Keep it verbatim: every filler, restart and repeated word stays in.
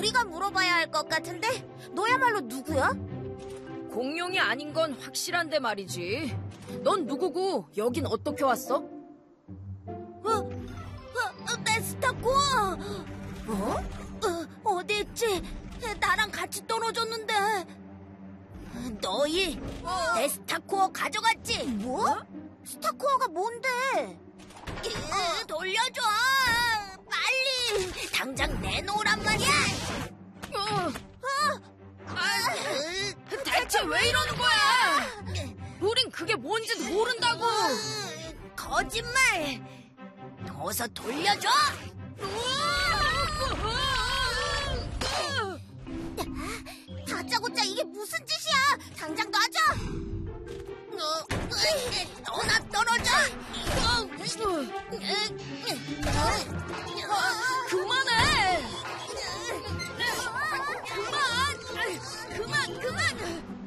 우리가 물어봐야 할 것 같은데 너야말로 누구야? 공룡이 아닌 건 확실한데 말이지. 넌 누구고 여긴 어떻게 왔어? 어? 어, 네스타코! 어? 어, 어디 있지? 나랑 같이 떨어졌는데. 너희 네스타코어 가져갔지? 뭐? 스타코어가 뭔데? 으, 돌려줘! 빨리! 당장 내놓으란 말이야! 어, 어? 아, 대체 왜 이러는 거야? 우린 그게 뭔지도 모른다고. 으, 거짓말! 어서 돌려줘! 다짜고짜 이게 무슨 짓이야! 당장 놔줘! 어, 으, 너나 떨어져! 어, 으, 으, 으,